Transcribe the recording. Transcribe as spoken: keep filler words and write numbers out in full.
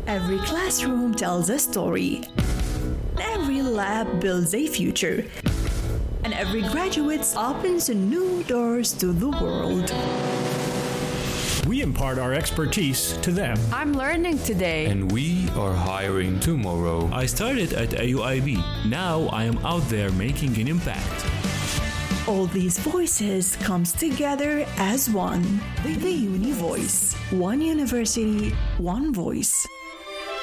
Every classroom tells a story. Every lab builds a future. And every graduate opens new doors to the world. We impart our expertise to them. I'm learning today. And we are hiring tomorrow. I started at A U I B. Now I am out there making an impact. All these voices comes together as one. The, the Uni Voice. One university, one voice.